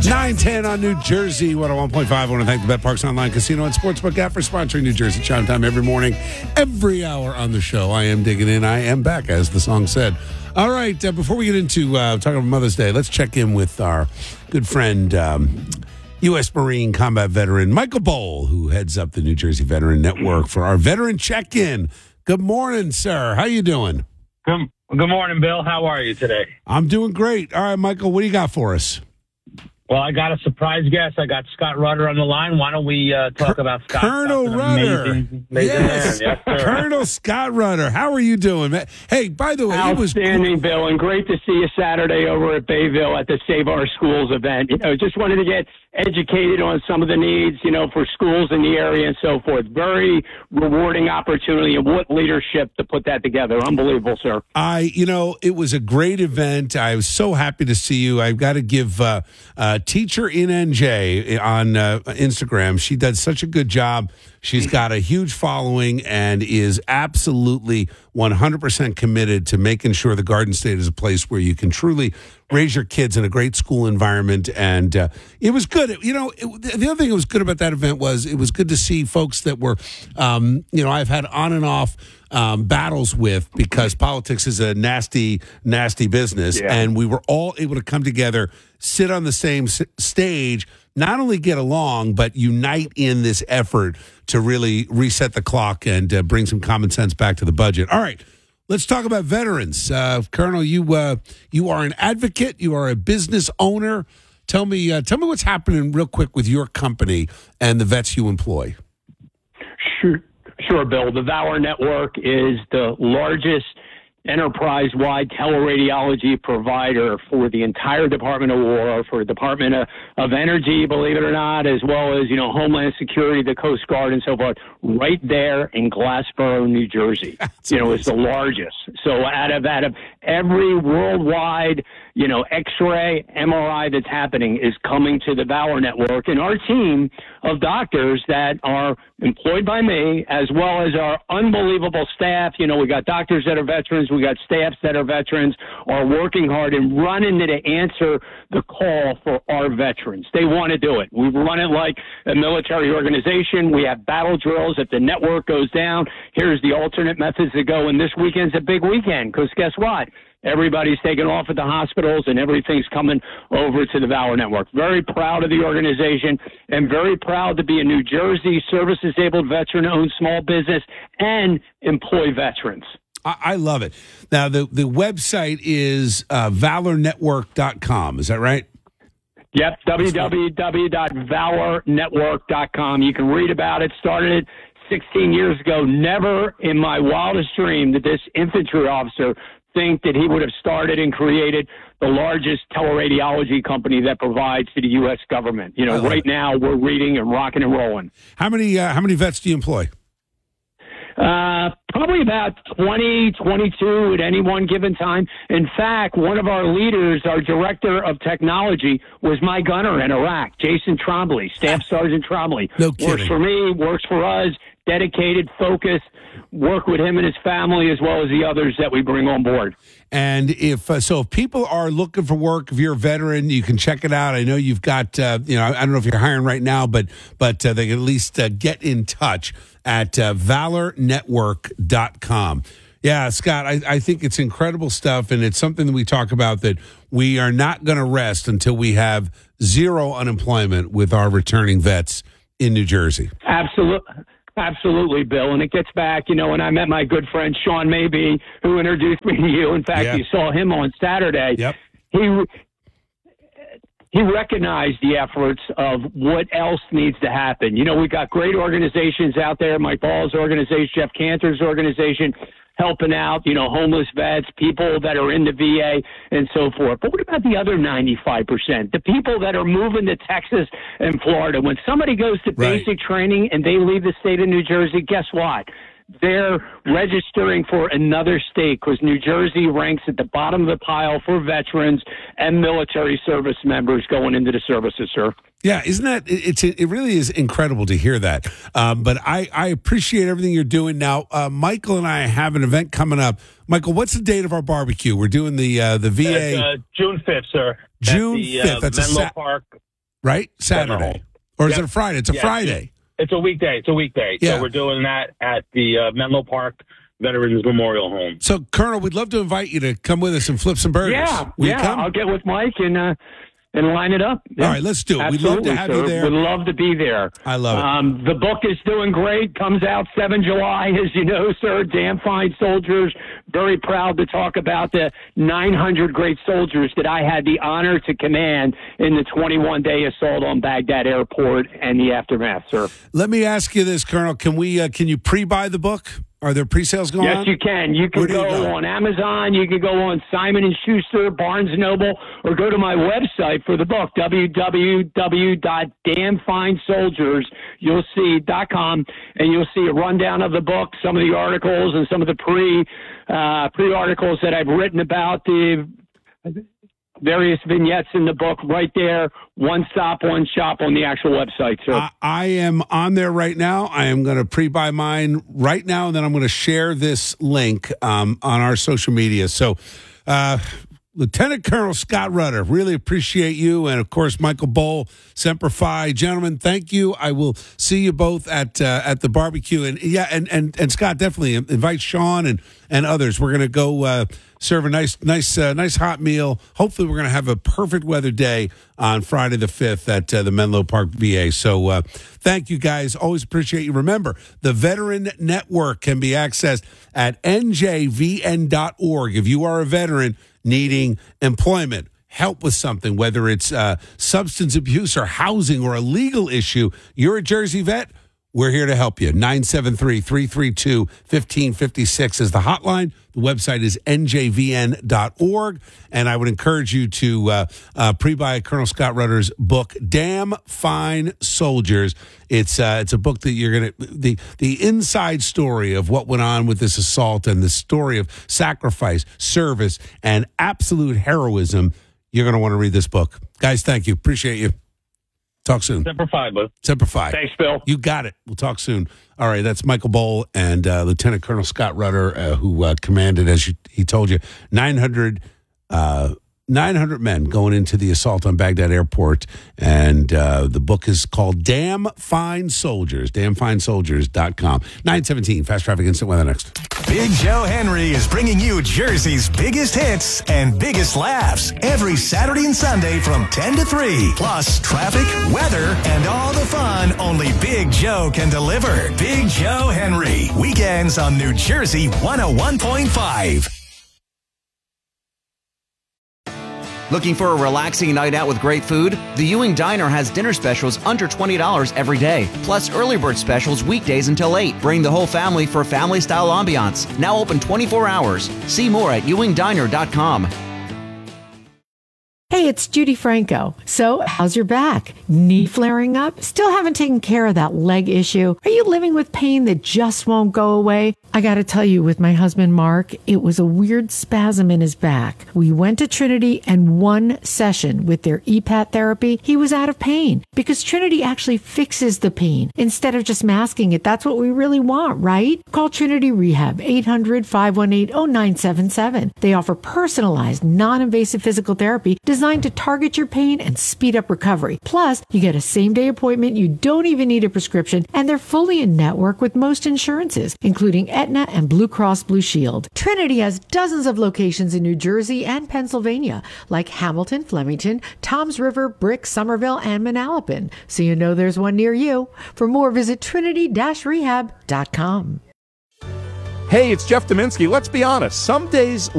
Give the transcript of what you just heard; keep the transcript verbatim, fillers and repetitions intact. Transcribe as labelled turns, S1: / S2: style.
S1: nine ten on New Jersey, one oh one point five. I want to thank the Bet Parks Online Casino and Sportsbook app for sponsoring New Jersey Chime Time every morning, every hour on the show. I am digging in. I am back, as the song said. All right, uh, before we get into uh, talking about Mother's Day, let's check in with our good friend, um, U S Marine combat veteran Michael Bohl, who heads up the New Jersey Veteran Network for our veteran check-in. Good morning, sir. How you doing?
S2: Good, good morning, Bill. How are you today?
S1: I'm doing great. All right, Michael, what do you got for us?
S2: Well, I got a surprise guest. I got Scott Rudder on the line. Why don't we uh, talk about Scott?
S1: Colonel
S2: Scott's an
S1: Rudder.
S2: Amazing, amazing
S1: Yes.
S2: man. Yes, sir.
S1: Colonel Scott Rudder. How are you doing, man? Hey, by the way, it was
S3: Outstanding, Bill, and great to see you Saturday over at Bayville at the Save Our Schools event. You know, just wanted to get educated on some of the needs, you know, for schools in the area and so forth. Very rewarding opportunity, and what leadership to put that together. Unbelievable, sir.
S1: I, you know, it was a great event. I was so happy to see you. I've got to give uh, uh, Teacher in N J on uh, Instagram. She does such a good job. She's got a huge following and is absolutely one hundred percent committed to making sure the Garden State is a place where you can truly raise your kids in a great school environment. And uh, it was good. It, you know, it, the other thing that was good about that event was it was good to see folks that were, um, you know, I've had on and off um, battles with, because politics is a nasty, nasty business.
S3: Yeah.
S1: And we were all able to come together, sit on the same s- stage, not only get along, but unite in this effort to really reset the clock and uh, bring some common sense back to the budget. All right, let's talk about veterans. Uh, Colonel, you uh, you are an advocate. You are a business owner. Tell me, uh, tell me what's happening real quick with your company and the vets you employ.
S3: Sure, sure, Bill. The Valor Network is the largest enterprise-wide teleradiology provider for the entire Department of War, for the Department of, of Energy, believe it or not, as well as, you know, Homeland Security, the Coast Guard, and so forth, right there in Glassboro, New Jersey.
S1: That's
S3: you know, it's the largest. So out of out of every worldwide, you know, X-ray, M R I that's happening is coming to the Valor Network, and our team of doctors that are employed by me, as well as our unbelievable staff. You know, we got doctors that are veterans, we got staffs that are veterans, are working hard and running to answer the call for our veterans. They want to do it. We run it like a military organization. We have battle drills. If the network goes down, here's the alternate methods to go. And this weekend's a big weekend, because guess what? Everybody's taking off at the hospitals, and everything's coming over to the Valor Network. Very proud of the organization, and very proud to be a New Jersey service-disabled veteran-owned small business and employ veterans.
S1: I, I love it. Now, the, the website is uh, valor network dot com. Is that right?
S3: Yep, w w w dot valor network dot com. You can read about it. Started it sixteen years ago. Never in my wildest dream did this infantry officer think that he would have started and created the largest teleradiology company that provides to the U S government. You know, right it. Now we're reading and rocking and rolling.
S1: How many uh, how many vets do you employ?
S3: Uh, probably about twenty, twenty-two at any one given time. In fact, one of our leaders, our director of technology, was my gunner in Iraq, Jason Trombley, Staff Sergeant Trombley.
S1: No kidding.
S3: Works for me, works for us, dedicated, focused, work with him and his family as well as the others that we bring on board.
S1: And if uh, so, if people are looking for work, if you're a veteran, you can check it out. I know you've got, uh, you know, I don't know if you're hiring right now, but but uh, they can at least uh, get in touch at uh, valor network dot com. Yeah, Scott, I, I think it's incredible stuff, and it's something that we talk about, that we are not going to rest until we have zero unemployment with our returning vets in New Jersey.
S3: Absolutely. Absolutely, Bill. And it gets back, you know, when I met my good friend Sean Maybe, who introduced me to you. In fact,
S1: Yeah.
S3: you saw him on Saturday.
S1: Yep.
S3: He he recognized the efforts of what else needs to happen. You know, we've got great organizations out there, Mike Ball's organization, Jeff Cantor's organization, helping out, you know, homeless vets, people that are in the V A and so forth. But what about the other ninety-five percent? The people that are moving to Texas and Florida. When somebody goes to
S1: Right.
S3: basic training and they leave the state of New Jersey, guess what? They're registering for another state, because New Jersey ranks at the bottom of the pile for veterans and military service members going into the services, sir.
S1: Yeah, isn't that, it- it's it really is incredible to hear that. Um, but I, I appreciate everything you're doing. Now, uh, Michael and I have an event coming up. Michael, what's the date of our barbecue? We're doing the uh, the V A.
S2: It's, uh, June fifth, sir.
S1: June
S2: At the,
S1: fifth.
S2: Uh,
S1: That's a
S2: Menlo
S1: Sa-
S2: Park.
S1: right? Saturday. Or is
S2: Yep.
S1: it a Friday? It's a
S2: Yeah.
S1: Friday.
S2: It's a weekday. It's a weekday.
S1: Yeah.
S2: So we're doing that at the uh, Menlo Park Veterans Memorial Home.
S1: So, Colonel, we'd love to invite you to come with us and flip some burgers.
S3: Yeah,
S1: Will you
S3: yeah.
S1: come?
S3: I'll get with Mike and uh, and line it up. Yeah.
S1: All right, let's do it. We'd
S3: Absolutely,
S1: love to have
S3: sir.
S1: you there.
S3: Would love to be there.
S1: I love it.
S3: Um, the book is doing great. Comes out the seventh of July, as you know, sir. Damn Fine Soldiers. Very proud to talk about the nine hundred great soldiers that I had the honor to command in the twenty-one day assault on Baghdad Airport and the aftermath, sir.
S1: Let me ask you this, Colonel. Can we? Uh, can you pre-buy the book? Are there pre-sales going
S3: Yes,
S1: on?
S3: you can. You can
S1: Where do you
S3: go,
S1: go?
S3: on Amazon. You can go on Simon and Schuster, Barnes and Noble, or go to my website for the book, w w w dot damn fine soldiers you'll see dot com, and you'll see a rundown of the book, some of the articles, and some of the pre uh, pre articles that I've written about the various vignettes in the book. Right there, one stop, one shop on the actual website. So.
S1: I, I am on there right now. I am going to pre-buy mine right now, and then I'm going to share this link um, on our social media. So, uh, Lieutenant Colonel Scott Rudder, really appreciate you, and of course Michael Bohl, Semper Fi, gentlemen. Thank you. I will see you both at uh, at the barbecue, and yeah, and and and Scott, definitely invite Sean and and others. We're going to go uh, serve a nice nice uh, nice hot meal. Hopefully, we're going to have a perfect weather day on Friday the fifth at uh, the Menlo Park V A. So, uh, thank you guys. Always appreciate you. Remember, the Veteran Network can be accessed at n j v n dot org. If you are a veteran needing employment, help with something, whether it's uh, substance abuse or housing or a legal issue, you're a Jersey vet, we're here to help you. nine seven three, three three two, one five five six is the hotline. The website is n j v n dot org. And I would encourage you to uh, uh, pre-buy Colonel Scott Rudder's book, Damn Fine Soldiers. It's uh, it's a book that you're going to, the, the inside story of what went on with this assault and the story of sacrifice, service, and absolute heroism. You're going to want to read this book. Guys, thank you. Appreciate you. Talk soon.
S2: Semper Fi, bud.
S1: Semper Fi.
S3: Thanks, Bill.
S1: You got it. We'll talk soon. All right, that's Michael Bohl and uh, Lieutenant Colonel Scott Rudder, uh, who uh, commanded, as you, he told you, nine hundred, uh, nine hundred men going into the assault on Baghdad Airport. And uh, the book is called Damn Fine Soldiers, damn fine soldiers dot com. nine seventeen, Fast Traffic Instant Weather next.
S4: Big Joe Henry is bringing you Jersey's biggest hits and biggest laughs every Saturday and Sunday from ten to three. Plus traffic, weather, and all the fun only Big Joe can deliver. Big Joe Henry. Weekends on New Jersey one oh one point five.
S5: Looking for a relaxing night out with great food? The Ewing Diner has dinner specials under twenty dollars every day, plus early bird specials weekdays until eight. Bring the whole family for family-style ambiance. Now open twenty-four hours. See more at ewing diner dot com.
S6: Hey, it's Judy Franco. So, how's your back? Knee flaring up? Still haven't taken care of that leg issue? Are you living with pain that just won't go away? I got to tell you, with my husband Mark, it was a weird spasm in his back. We went to Trinity, and one session with their E P A T therapy, he was out of pain, because Trinity actually fixes the pain instead of just masking it. That's what we really want, right? Call Trinity Rehab, eight hundred, five one eight, oh nine seven seven. They offer personalized, non-invasive physical therapy designed to target your pain and speed up recovery. Plus, you get a same-day appointment. You don't even need a prescription, and they're fully in network with most insurances, including Aetna and Blue Cross Blue Shield. Trinity has dozens of locations in New Jersey and Pennsylvania, like Hamilton, Flemington, Toms River, Brick, Somerville, and Manalapan. So you know there's one near you. For more, visit trinity dash rehab dot com.
S7: Hey, it's Jeff Dominski. Let's be honest. Some days